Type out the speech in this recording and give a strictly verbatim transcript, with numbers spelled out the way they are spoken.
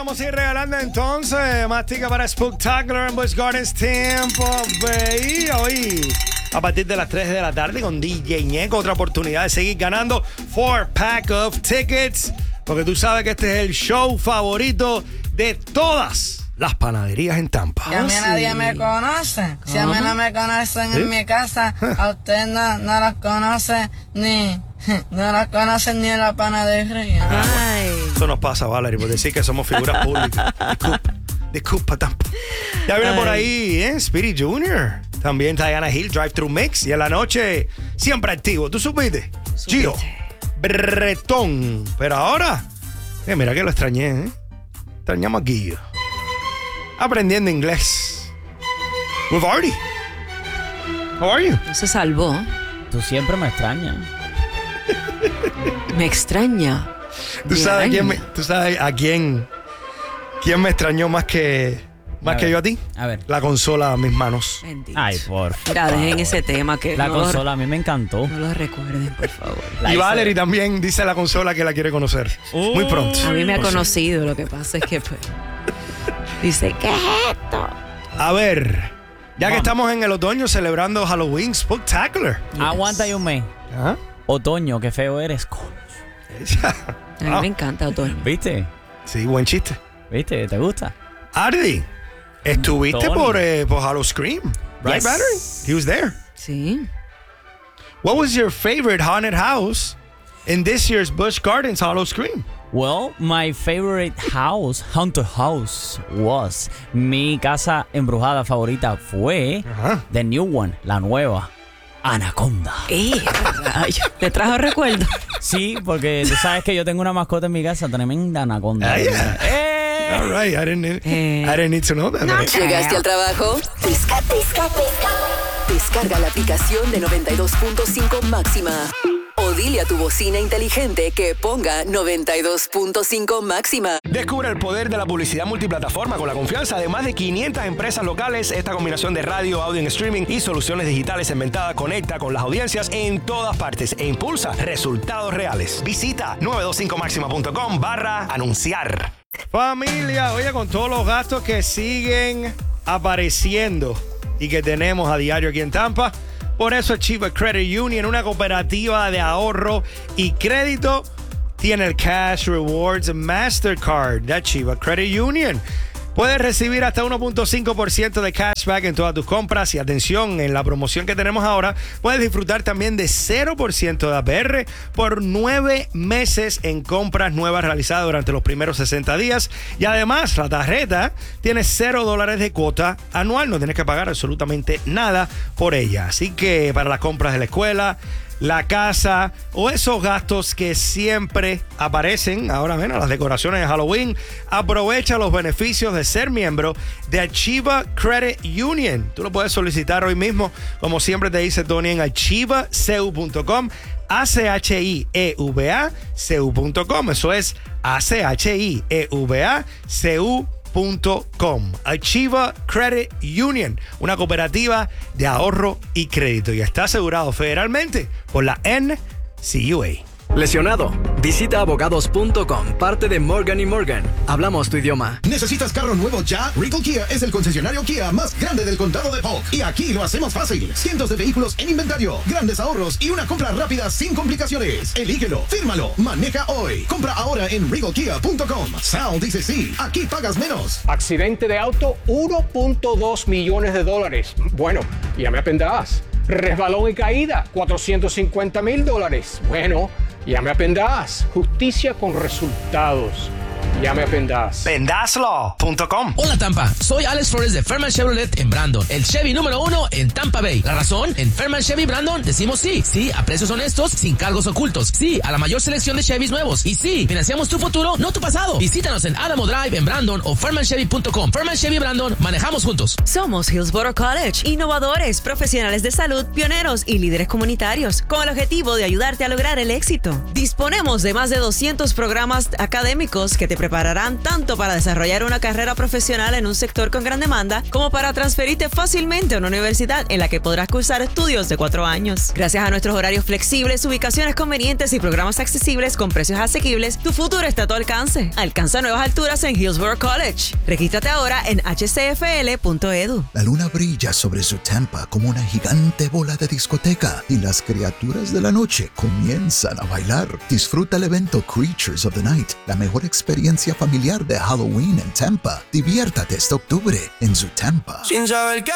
vamos a ir regalando entonces más tickets para Spooktacular en Busch Gardens Tampa Bay. Hoy, a partir de las tres de la tarde, con D J Ñeco, otra oportunidad de seguir ganando four pack of tickets. Porque tú sabes que este es el show favorito de todas las panaderías en Tampa. Y a mí oh, nadie sí. me conoce. Si uh-huh. a mí no me conocen ¿Sí? en mi casa, a usted no, no los conoce ni... No los conocen ni en la panadería. Ay. Eso nos pasa, Valerie, por decir que somos figuras públicas. Disculpa, disculpa, Tampa. Ya viene Ay. por ahí, ¿eh? Speedy Junior También Diana Hill, Drive Thru Mix. Y en la noche, siempre activo. ¿Tú supiste? Gio Bretón. Pero ahora, eh, mira que lo extrañé, ¿eh? Extrañamos a Guillo. Aprendiendo inglés. With Artie. How are you? Se salvó. Tú siempre me extrañas. Me extraña. ¿Tú sabes, quién me, ¿Tú sabes a quién, quién me extrañó más que más a que ver, yo a ti? A ver. La consola a mis manos. Bendito. Ay, por Mira, favor. dejen ese tema que La no consola lo, a mí me encantó. no lo recuerden, por favor. La y hice. Valerie también dice la consola que la quiere conocer. Uh, Muy pronto. A mí me ha Por conocido, lo que pasa es que pues, dice, ¿qué es esto? A ver, ya que Vamos. estamos en el otoño celebrando Halloween Spooktacular. Yes. Aguanta y un mes. ¿Ah? Otoño, qué feo eres. coño. A mí Ah. me encanta otoño. ¿Viste? Sí, buen chiste. ¿Viste? ¿Te gusta? Ardi, estuviste Tony. por, eh, por Halloween Scream, right, Yes. Battery? He was there. Sí. What was your favorite haunted house in this year's Busch Gardens Halloween Scream? Well, my favorite house, haunted house, was mi casa embrujada favorita fue Ajá. the new one, la nueva, Anaconda. Eh, rayo. ¿Te trajo recuerdo? Sí, porque tú sabes que yo tengo una mascota en mi casa, tremenda anaconda. Ah, yeah. ¡Eh! All right, I didn't, Eh. I didn't need to know that. No. but- ¿Llegaste al trabajo? Desca- desca- Descarga la aplicación de noventa y dos punto cinco Máxima. O dile a tu bocina inteligente que ponga noventa y dos punto cinco Máxima. Descubre el poder de la publicidad multiplataforma con la confianza de más de quinientas empresas locales. Esta combinación de radio, audio en streaming y soluciones digitales inventadas conecta con las audiencias en todas partes e impulsa resultados reales. Visita novecientos veinticinco máxima punto com barra anunciar. Familia, oye, con todos los gastos que siguen apareciendo y que tenemos a diario aquí en Tampa, por eso Chiva Credit Union, una cooperativa de ahorro y crédito, tiene el Cash Rewards Mastercard de Chiva Credit Union. Puedes recibir hasta uno punto cinco por ciento de cashback en todas tus compras. Y atención, en la promoción que tenemos ahora, puedes disfrutar también de cero por ciento de A P R por nueve meses en compras nuevas realizadas durante los primeros sesenta días. Y además, la tarjeta tiene cero dólares de cuota anual. No tienes que pagar absolutamente nada por ella. Así que para las compras de la escuela, la casa o esos gastos que siempre aparecen, ahora ven, a las decoraciones de Halloween, aprovecha los beneficios de ser miembro de Achieva Credit Union. Tú lo puedes solicitar hoy mismo, como siempre te dice Tony, en achieva c u punto com, A C H I E V A C U punto com. Eso es A C H I E V A C U punto com. Achieva Credit Union, una cooperativa de ahorro y crédito, y está asegurado federalmente por la N C U A. Lesionado. Visita abogados punto com, parte de Morgan y Morgan. Hablamos tu idioma. ¿Necesitas carro nuevo ya? Regal Kia es el concesionario Kia más grande del condado de Polk. Y aquí lo hacemos fácil. Cientos de vehículos en inventario, grandes ahorros y una compra rápida sin complicaciones. Elígelo, fírmalo, maneja hoy. Compra ahora en regal kia punto com. Sal dice sí, aquí pagas menos. Accidente de auto, uno punto dos millones de dólares. Bueno, ya me apendás. Resbalón y caída, cuatrocientos cincuenta mil dólares. Bueno, ya me apendás. Justicia con resultados. Ya me apendás. Pendazlaw punto com. Hola Tampa, soy Alex Flores de Fairman Chevrolet en Brandon, el Chevy número uno en Tampa Bay. La razón, en Fairman Chevy Brandon decimos sí, sí a precios honestos, sin cargos ocultos, sí a la mayor selección de Chevys nuevos y sí, financiamos tu futuro, no tu pasado. Visítanos en Adamo Drive en Brandon o fairman chevy punto com. Fairman Chevy Brandon, manejamos juntos. Somos Hillsborough College, innovadores, profesionales de salud, pioneros y líderes comunitarios, con el objetivo de ayudarte a lograr el éxito. Disponemos de más de doscientos programas académicos que te preparan prepararán tanto para desarrollar una carrera profesional en un sector con gran demanda como para transferirte fácilmente a una universidad en la que podrás cursar estudios de cuatro años. Gracias a nuestros horarios flexibles, ubicaciones convenientes y programas accesibles con precios asequibles, tu futuro está a tu alcance. Alcanza nuevas alturas en Hillsborough College. Regístrate ahora en h c f l punto e d u. La luna brilla sobre Zutampa como una gigante bola de discoteca y las criaturas de la noche comienzan a bailar. Disfruta el evento Creatures of the Night, la mejor experiencia familiar de Halloween en Tampa. Diviértate este octubre en Zutampa. Sin saber qué